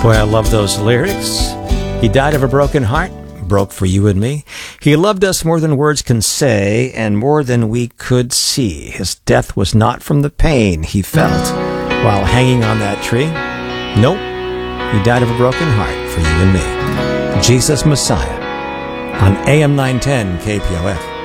Boy, I love those lyrics. He died of a broken heart, broke for you and me. He loved us more than words can say, and more than we could see. His death was not from the pain he felt while hanging on that tree. Nope, he died of a broken heart for you and me. Jesus Messiah on AM 910 KPOF.